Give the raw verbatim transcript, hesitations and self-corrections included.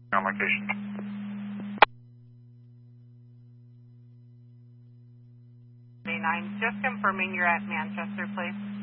On location. nine, just confirming you're at Manchester, please.